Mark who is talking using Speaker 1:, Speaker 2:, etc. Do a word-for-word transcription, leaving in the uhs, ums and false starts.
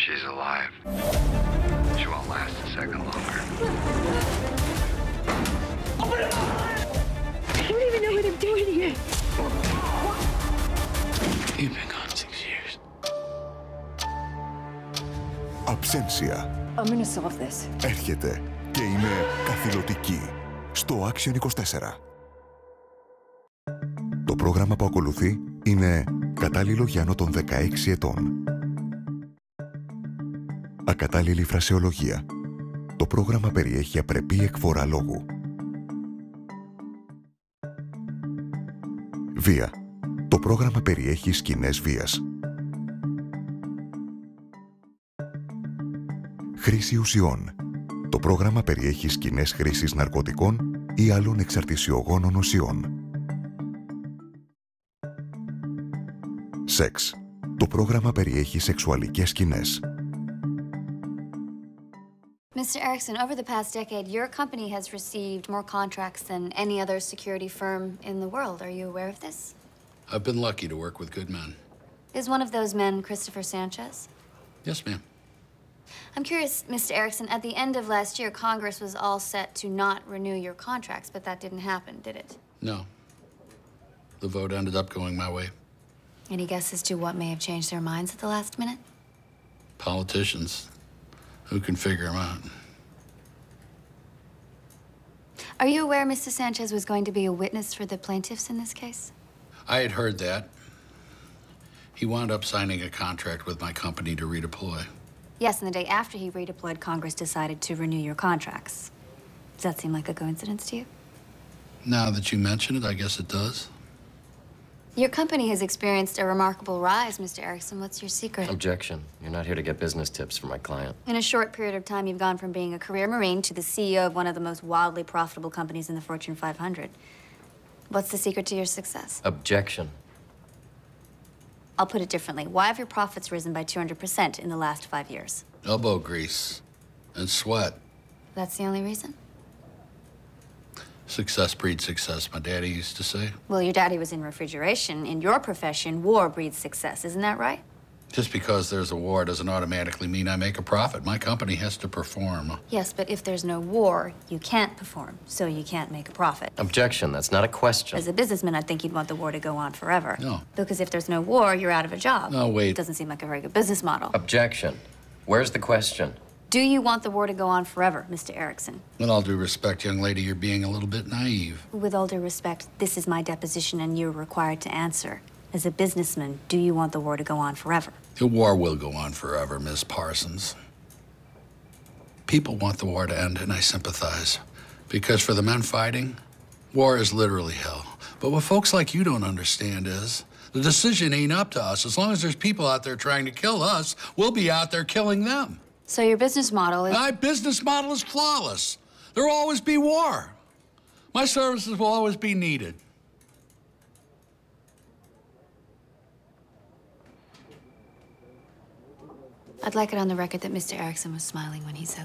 Speaker 1: She's alive. She won't last a second longer.
Speaker 2: I don't even know what I'm doing here.
Speaker 3: You've been gone six years.
Speaker 4: Absentia.
Speaker 2: I'm gonna solve this.
Speaker 4: Έρχεται και είναι καθηλωτική στο Action είκοσι τέσσερα. Το πρόγραμμα που ακολουθεί είναι κατάλληλο για άνω των δεκαέξι ετών. Ακατάλληλη φρασεολογία. Το πρόγραμμα περιέχει απρεπή εκφορά λόγου. Βία. Το πρόγραμμα περιέχει σκηνές βίας. Χρήση ουσιών. Το πρόγραμμα περιέχει σκηνές χρήσης ναρκωτικών ή άλλων εξαρτησιογόνων ουσιών. Σεξ. Το πρόγραμμα περιέχει σεξουαλικές σκηνές.
Speaker 5: Mister Erickson, over the past decade, your company has received more contracts than any other security firm in the world. Are you aware of this?
Speaker 3: I've been lucky to work with good men.
Speaker 5: Is one of those men Christopher Sanchez?
Speaker 3: Yes, ma'am.
Speaker 5: I'm curious, Mister Erickson, at the end of last year, Congress was all set to not renew your contracts, but that didn't happen, did it?
Speaker 3: No. The vote ended up going my way.
Speaker 5: Any guess as to what may have changed their minds at the last minute?
Speaker 3: Politicians. Who can figure them out?
Speaker 5: Are you aware Mister Sanchez was going to be a witness for the plaintiffs in this case?
Speaker 3: I had heard that. He wound up signing a contract with my company to redeploy.
Speaker 5: Yes, and the day after he redeployed, Congress decided to renew your contracts. Does that seem like a coincidence to you?
Speaker 3: Now that you mention it, I guess it does.
Speaker 5: Your company has experienced a remarkable rise, Mister Erickson. What's your secret?
Speaker 6: Objection. You're not here to get business tips for my client.
Speaker 5: In a short period of time, you've gone from being a career Marine to the C E O of one of the most wildly profitable companies in the Fortune five hundred. What's the secret to your success?
Speaker 6: Objection.
Speaker 5: I'll put it differently. Why have your profits risen by two hundred percent in the last five years?
Speaker 3: Elbow grease and sweat.
Speaker 5: That's the only reason?
Speaker 3: Success breeds success, my daddy used to say.
Speaker 5: Well, your daddy was in refrigeration. In your profession, war breeds success. Isn't that right?
Speaker 3: Just because there's a war doesn't automatically mean I make a profit. My company has to perform.
Speaker 5: Yes, but if there's no war, you can't perform, so you can't make a profit.
Speaker 6: Objection. That's not a question.
Speaker 5: As a businessman, I think you'd want the war to go on forever.
Speaker 3: No.
Speaker 5: Because if there's no war, you're out of a job.
Speaker 3: No, wait.
Speaker 5: It doesn't seem like a very good business model.
Speaker 6: Objection. Where's the question?
Speaker 5: Do you want the war to go on forever, Mister Erickson?
Speaker 3: With all due respect, young lady, you're being a little bit naive.
Speaker 5: With all due respect, this is my deposition and you're required to answer. As a businessman, do you want the war to go on forever?
Speaker 3: The war will go on forever, Miss Parsons. People want the war to end, and I sympathize. Because for the men fighting, war is literally hell. But what folks like you don't understand is, the decision ain't up to us. As long as there's people out there trying to kill us, we'll be out there killing them.
Speaker 5: So your business model is...
Speaker 3: My business model is flawless. There will always be war. My services will always be needed.
Speaker 5: I'd like it on the record that Mister Erickson was smiling when he said